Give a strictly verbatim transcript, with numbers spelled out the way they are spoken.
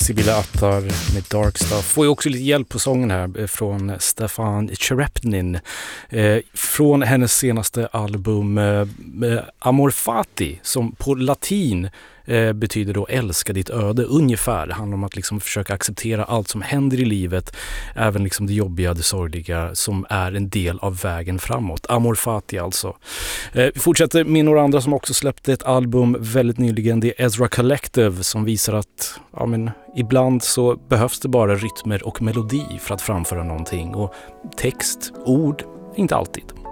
Sibylla Attar med Dark Stuff. Får ju också lite hjälp på sången här från Stefan Cherepnin. Eh, från hennes senaste album eh, Amor Fati, som på latin eh, betyder då älska ditt öde ungefär. Det handlar om att liksom försöka acceptera allt som händer i livet, även liksom det jobbiga, det sorgliga, som är en del av vägen framåt. Amor Fati alltså. Eh, vi fortsätter med några andra som också släppte ett album väldigt nyligen. Det är Ezra Collective, som visar att ja, men, ibland så behövs det bara rytmer och melodi för att framföra någonting. Och text, ord, inte alltid.